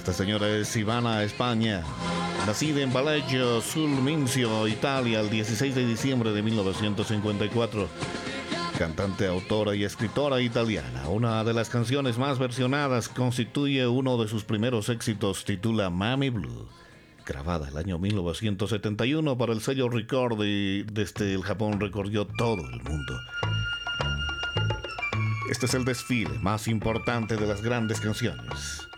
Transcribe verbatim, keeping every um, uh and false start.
Esta señora es Ivana España, nacida en Vallejo sul Mincio, Italia, el dieciséis de diciembre de mil novecientos cincuenta y cuatro. Cantante, autora y escritora italiana. Una de las canciones más versionadas constituye uno de sus primeros éxitos, titula Mami Blue, grabada el año mil novecientos setenta y uno para el sello Record y desde el Japón recorrió todo el mundo. Este es el desfile más importante de las grandes canciones.